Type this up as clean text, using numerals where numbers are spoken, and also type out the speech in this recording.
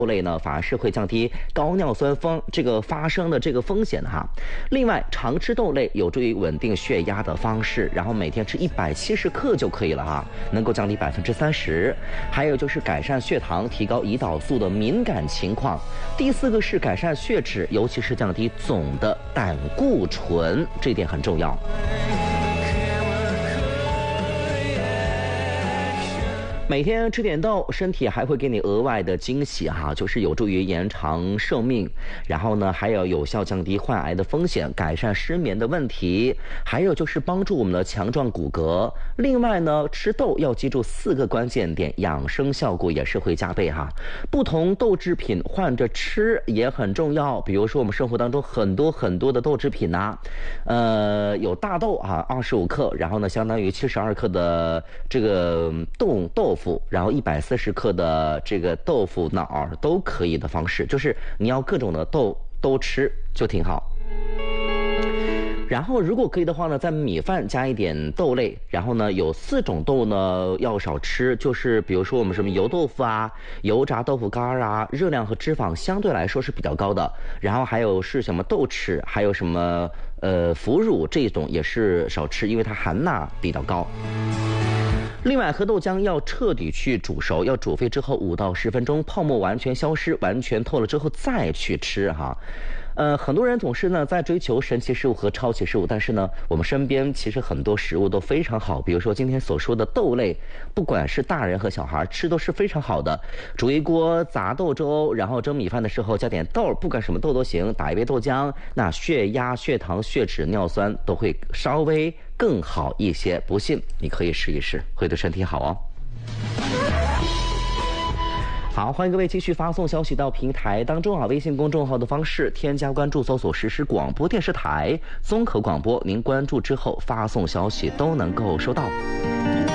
豆类呢，反而是会降低高尿酸发生的这个风险哈。另外，常吃豆类有助于稳定血压的方式，然后每天吃170克就可以了哈，能够降低30%。还有就是改善血糖，提高胰岛素的敏感情况。第4个是改善血脂，尤其是降低总的胆固醇，这一点很重要。每天吃点豆，身体还会给你额外的惊喜哈，就是有助于延长寿命，然后呢，还有效降低患癌的风险，改善失眠的问题，还有就是帮助我们的强壮骨骼。另外呢，吃豆要记住4个关键点，养生效果也是会加倍哈。不同豆制品换着吃也很重要，比如说我们生活当中很多的豆制品呐，有大豆啊25克，然后呢相当于72克的这个豆腐，然后140克的这个豆腐脑都可以的方式，就是你要各种的豆都吃就挺好。然后如果可以的话呢，在米饭加一点豆类，然后呢有4种豆呢要少吃，就是比如说我们什么油豆腐啊、油炸豆腐干啊，热量和脂肪相对来说是比较高的。然后还有是什么豆豉，还有什么腐乳这种也是少吃，因为它含钠比较高。另外，喝豆浆要彻底去煮熟，要煮沸之后5到10分钟，泡沫完全消失，完全透了之后再去吃哈。很多人总是呢在追求神奇食物和超级食物，但是呢，我们身边其实很多食物都非常好，比如说今天所说的豆类，不管是大人和小孩吃都是非常好的。煮一锅杂豆粥，然后蒸米饭的时候加点豆，不管什么豆都行，打一杯豆浆，那血压、血糖、血脂、尿酸都会稍微更好一些。不信你可以试一试，会对身体好哦。好，欢迎各位继续发送消息到平台当中啊，微信公众号的方式，添加关注，搜索实时广播电视台综合广播，您关注之后发送消息都能够收到。